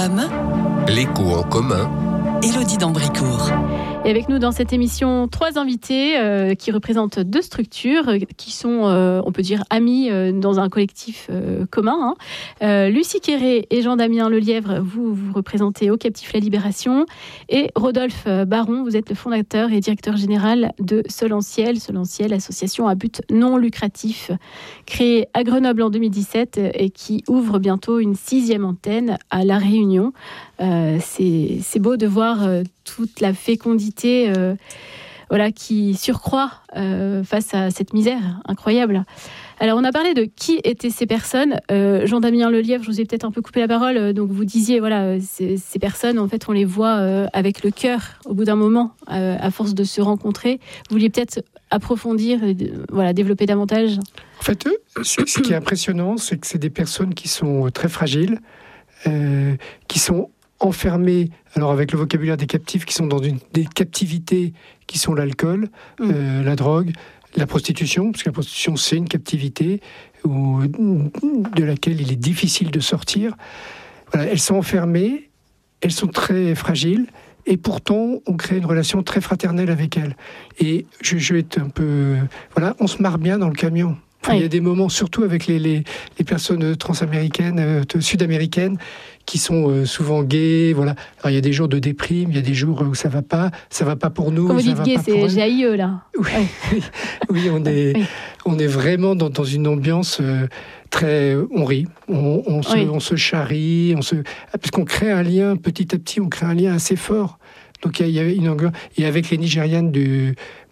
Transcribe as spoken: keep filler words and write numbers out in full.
Femme, L'écho en commun. Élodie d'Ambricourt. Et avec nous dans cette émission, trois invités euh, qui représentent deux structures euh, qui sont, euh, on peut dire, amis euh, dans un collectif euh, commun. Hein. Euh, Lucie Quéré et Jean-Damien Lelièvre, vous, vous représentez Au Captif La Libération. Et Rodolphe Baron, vous êtes le fondateur et directeur général de Solanciel. Solanciel, association à but non lucratif, créée à Grenoble en deux mille dix-sept et qui ouvre bientôt une sixième antenne à La Réunion. Euh, c'est, c'est beau de voir euh, toute la fécondité euh, voilà, qui surcroît euh, face à cette misère incroyable. Alors, on a parlé de qui étaient ces personnes. Euh, Jean-Damien Lelièvre, je vous ai peut-être un peu coupé la parole. Euh, donc, vous disiez, voilà, ces, ces personnes, en fait, on les voit euh, avec le cœur au bout d'un moment, euh, à force de se rencontrer. Vous vouliez peut-être approfondir, et, voilà, développer davantage. En fait, ce qui est impressionnant, c'est que c'est des personnes qui sont très fragiles, euh, qui sont enfermés, alors avec le vocabulaire des captifs, qui sont dans une, des captivités qui sont l'alcool, mmh. euh, la drogue, la prostitution, parce que la prostitution c'est une captivité où, de laquelle il est difficile de sortir. Voilà, elles sont enfermées, elles sont très fragiles, et pourtant on crée une relation très fraternelle avec elles. Et je, je vais être un peu... Voilà, on se marre bien dans le camion. Enfin, oui. Il y a des moments, surtout avec les, les, les personnes transaméricaines, euh, sud-américaines, qui sont euh, souvent gays. Voilà. Alors, il y a des jours de déprime, il y a des jours où ça va pas, ça va pas pour nous. Quand vous ça dites va gay, pas c'est G A I E là. Oui, oui. oui, on est, oui. on est vraiment dans, dans une ambiance euh, très, on rit, on, on, se, oui. on se charrie, on se, parce qu'on crée un lien petit à petit, on crée un lien assez fort. Donc il y a, il y a une et avec les Nigérianes du